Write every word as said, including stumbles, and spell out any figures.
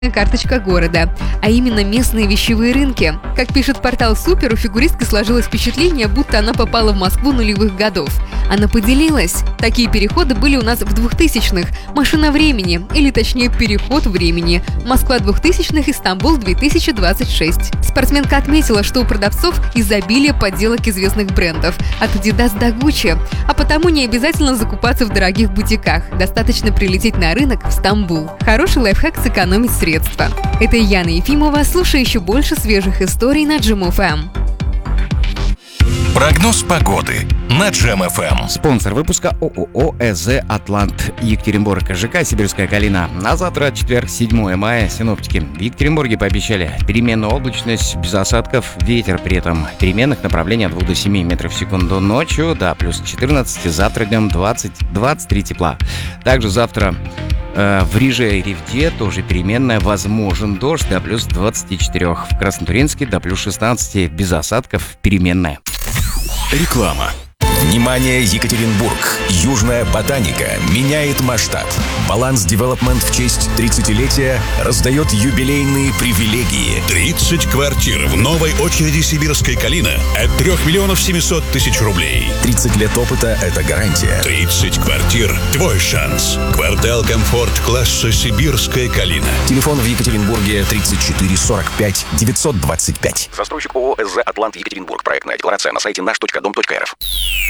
карточка города, а именно местные вещевые рынки. Как пишет портал Супер, у фигуристки сложилось впечатление, будто она попала в Москву нулевых годов. Она поделилась: такие переходы были у нас в двухтысячных. Машина времени, или точнее переход времени. Москва двухтысячных и Стамбул две тысячи двадцать шесть. Спортсменка отметила, что у продавцов изобилие подделок известных брендов, от Adidas до Gucci, а потому не обязательно закупаться в дорогих бутиках. Достаточно прилететь на рынок в Стамбул. Хороший лайфхак сэкономить средства. Это Яна Ефимова. Слушай еще больше свежих историй на Джем эф эм. Прогноз погоды на Джем эф эм. Спонсор выпуска ООО ЭЗ «Атлант» Екатеринбург, ЖК «Сибирская Калина». На завтра, четверг, седьмое мая, синоптики в Екатеринбурге пообещали переменную облачность, без осадков, ветер при этом переменных направлений от двух до семи метров в секунду. Ночью до плюс четырнадцать, завтра днем двадцать-двадцать три тепла. Также завтра э, в Риже и Ревде тоже переменная, возможен дождь до плюс двадцати четырёх. В Краснотурьинске до плюс шестнадцати, без осадков, переменная. Реклама. Внимание, Екатеринбург! Южная ботаника меняет масштаб. Баланс Девелопмент в честь тридцатилетия раздает юбилейные привилегии. тридцать квартир в новой очереди «Сибирская Калина» от трёх миллионов семисот тысяч рублей. тридцать лет опыта – это гарантия. тридцать квартир – твой шанс. Квартал комфорт класса «Сибирская Калина». Телефон в Екатеринбурге тридцать четыре сорок пять девятьсот двадцать пять. Застройщик ООО «ЭЗ Атлант Екатеринбург». Проектная декларация на сайте наш точка дом точка эр эф.